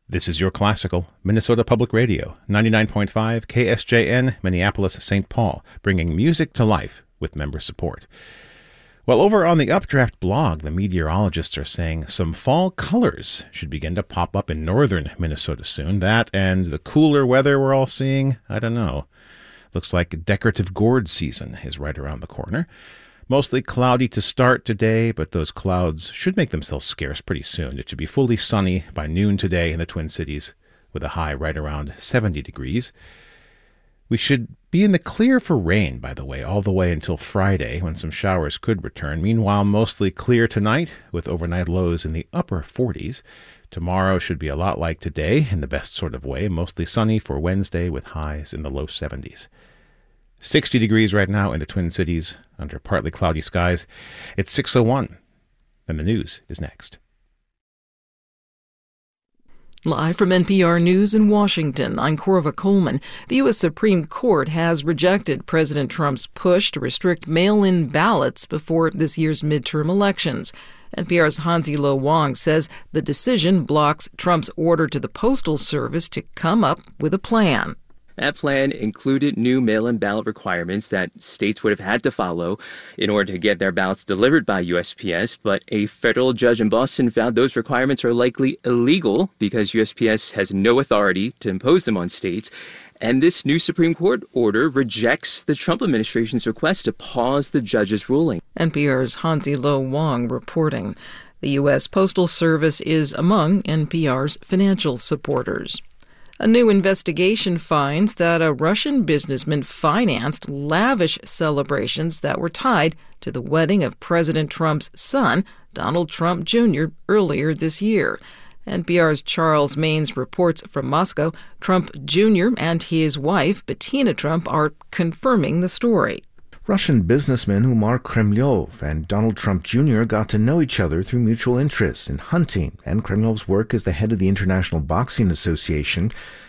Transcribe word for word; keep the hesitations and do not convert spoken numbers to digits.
This is your classical Minnesota Public Radio, ninety-nine point five K S J N, Minneapolis, Saint Paul, bringing music to life with member support. Well, over on the Updraft blog, the meteorologists are saying some fall colors should begin to pop up in northern Minnesota soon. That and the cooler weather we're all seeing, I don't know. Looks like decorative gourd season is right around the corner. Mostly cloudy to start today, but those clouds should make themselves scarce pretty soon. It should be fully sunny by noon today in the Twin Cities, with a high right around seventy degrees. We should be in the clear for rain, by the way, all the way until Friday, when some showers could return. Meanwhile, mostly clear tonight, with overnight lows in the upper forties. Tomorrow should be a lot like today, in the best sort of way, mostly sunny for Wednesday, with highs in the low seventies. sixty degrees right now in the Twin Cities, under partly cloudy skies. It's six oh one, and the news is next. Live from N P R News in Washington, I'm Corva Coleman. The U S Supreme Court has rejected President Trump's push to restrict mail-in ballots before this year's midterm elections. N P R's Hansi Lo Wang says the decision blocks Trump's order to the Postal Service to come up with a plan. That plan included new mail-in ballot requirements that states would have had to follow in order to get their ballots delivered by U S P S, but a federal judge in Boston found those requirements are likely illegal because U S P S has no authority to impose them on states. And this new Supreme Court order rejects the Trump administration's request to pause the judge's ruling. N P R's Hansi Lo Wang reporting. The U S Postal Service is among N P R's financial supporters. A new investigation finds that a Russian businessman financed lavish celebrations that were tied to the wedding of President Trump's son, Donald Trump Junior, earlier this year. N P R's Charles Maines reports from Moscow. Trump Junior and his wife, Bettina Trump, are confirming the story. Russian businessman Umar Kremlov and Donald Trump Junior got to know each other through mutual interests in hunting and Kremlov's work as the head of the International Boxing Association.